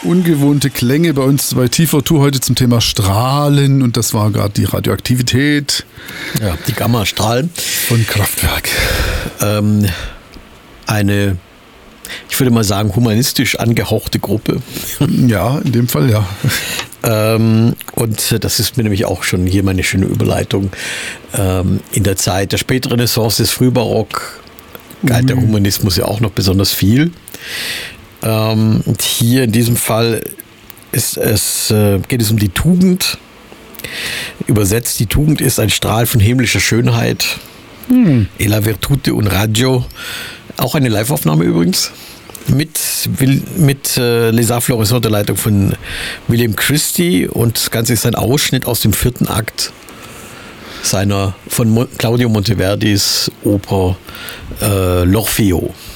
ungewohnte Klänge bei uns bei TV2 heute zum Thema Strahlen und das war gerade die Radioaktivität. Ja, die Gammastrahlen. Von Kraftwerk. Eine, ich würde mal sagen, humanistisch angehauchte Gruppe. Ja, in dem Fall ja. Und das ist mir nämlich auch schon hier meine schöne Überleitung. In der Zeit der Spätrenaissance, des Frühbarock, galt der Humanismus ja auch noch besonders viel. Und hier in diesem Fall geht es um die Tugend. Übersetzt, die Tugend ist ein Strahl von himmlischer Schönheit. E la virtute un raggio. Auch eine Live-Aufnahme übrigens. Mit Les Arts Florissants der Leitung von William Christie. Und das Ganze ist ein Ausschnitt aus dem 4. Akt von Claudio Monteverdis Oper L'Orfeo.